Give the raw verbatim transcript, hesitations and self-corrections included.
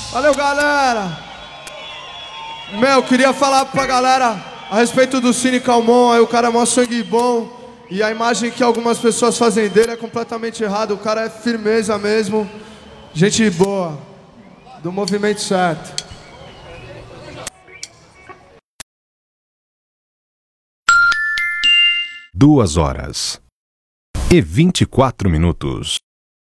Valeu, galera. Meu, queria falar pra galera a respeito do Cine Calmon. Aí o cara é mó sangue bom. E a imagem que algumas pessoas fazem dele é completamente errada. O cara é firmeza mesmo. Gente boa. Do movimento certo. Duas horas e vinte e quatro minutos.